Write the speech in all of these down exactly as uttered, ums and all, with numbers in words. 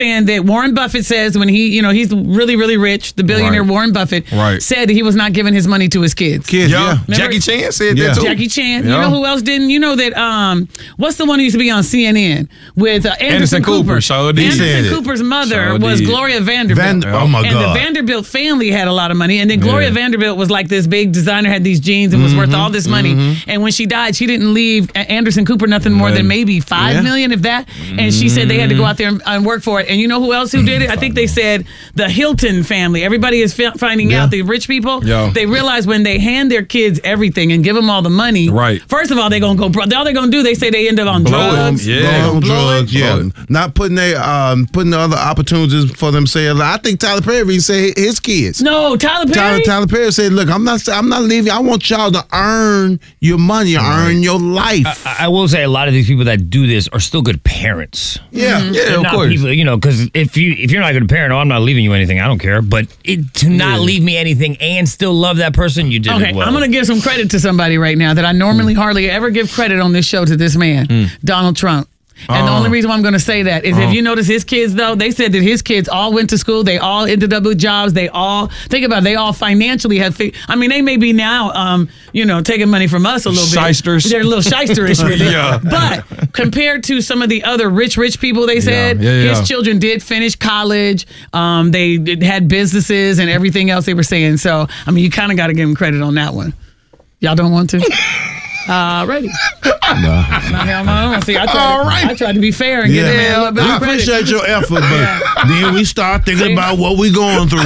And that Warren Buffett says when he, you know, he's really, really rich, the billionaire Right. Warren Buffett Right. said that he was not giving his money to his kids. Kids, yeah. Yeah. Jackie Chan said Yeah. that too. Jackie Chan. Yeah. You know who else didn't? You know that, um, what's the one who used to be on C N N with uh, Anderson, Anderson Cooper? Cooper, sure did. Anderson Said it. Cooper's mother Sure was did. Gloria Vanderbilt. Van- oh, my and God. the Vanderbilt family had a lot of money. And then Gloria Yeah. Vanderbilt was like this big designer, had these jeans and was worth all this money. And when she died, she didn't leave A- Anderson Cooper nothing more than maybe five Yeah. million, if that. And she said they had to go out there and, and work for it. And you know who else who did it? I think they said the Hilton family. Everybody is fi- finding Yeah. out, the rich people, Yeah. they realize when they hand their kids everything and give them all the money, Right. first of all, they're going to go, bro- all they're going to do, they say they end up on Blow it. drugs. Yeah. Going on Blow it. drugs, yeah. Blow it. Not putting their um putting the other opportunities for themselves. I think Tyler Perry said his kids. No, Tyler Perry? Tyler, Tyler Perry said, "Look, I'm not. I'm not leaving. I want y'all to earn your money, earn your life." I, I will say a lot of these people that do this are still good parents. yeah, Mm-hmm. Yeah, They're of not course. people, you know, because if you if you're not a good parent, oh, I'm not leaving you anything. I don't care. But it, to not Yeah. leave me anything and still love that person, you did Okay, it well. I'm going to give some credit to somebody right now that I normally hardly ever give credit on this show to this man, Donald Trump. And the only reason why I'm going to say that is if you notice his kids, though, they said that his kids all went to school. They all ended up with jobs. They all, think about it, they all financially have, fi- I mean, they may be now, um, you know, taking money from us a little bit. Shysters. They're a little shysterish with it. Yeah. But compared to some of the other rich, rich people, they said, Yeah, yeah, his yeah. children did finish college. Um, they did, had businesses and everything else they were saying. So, I mean, you kind of got to give him credit on that one. Y'all don't want to? Uh, ready? No. No, no, no. See, I tried, All to, right. I tried to be fair and yeah. give the man a little bit I of credit. appreciate your effort, but then we start thinking about what we going through.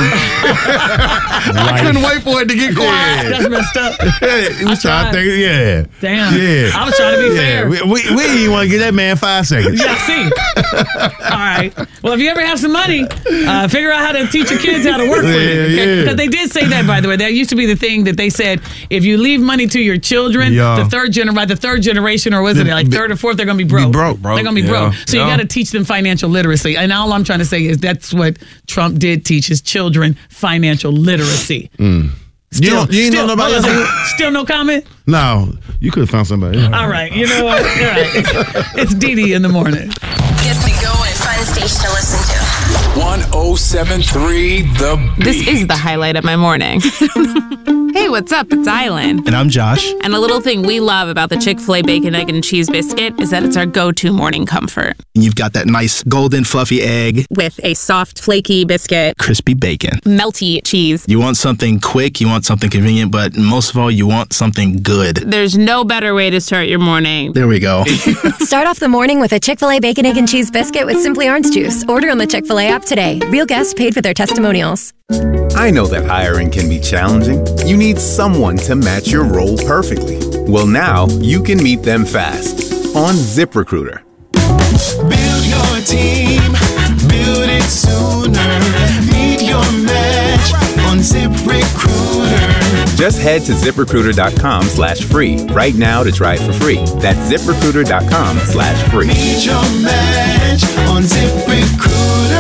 I couldn't wait for it to get quiet. That's messed up. we I start tried. thinking, yeah, Damn. yeah. I was trying to be yeah. fair. We, we, we didn't even want to give that man five seconds. Yeah, see. All right. Well, if you ever have some money, uh, figure out how to teach your kids how to work for Yeah, it. yeah. Because they did say that, by the way. That used to be the thing that they said, if you leave money to your children, Yeah. the third gener- by the third generation, or was it The- like third or fourth, they're going to be broke. broke, They're going to be Yeah. broke. So you Yeah. got to teach them financial literacy. And all I'm trying to say is that's what Trump did teach his children, financial literacy. You don't, you ain't know Still, nobody hold on a else? second. Still no comment? No, you could have found somebody. All right. You know what? All right. It's Dee Dee in the morning. Gets me going. Find a station to listen to. one oh seven three The Beat. This is the highlight of my morning. Hey, what's up? It's Island. And I'm Josh. And a little thing we love about the Chick-fil-A Bacon, Egg, and Cheese Biscuit is that it's our go-to morning comfort. And you've got that nice golden fluffy egg, With a soft, flaky biscuit, crispy bacon. melty cheese. You want something quick, you want something convenient, but most of all, you want something good. There's no better way to start your morning. There we go. Start off the morning with a Chick-fil-A Bacon, Egg, and Cheese Biscuit with Simply Orange Juice. Order on the Chick-fil-A app today. Real guests paid for their testimonials. I know that hiring can be challenging. You need someone to match your role perfectly. Well, now you can meet them fast on ZipRecruiter. Build your team, build it sooner. Meet your match on ZipRecruiter. Just head to ZipRecruiter.com slash free right now to try it for free. That's ZipRecruiter.com slash free. Meet your match on ZipRecruiter.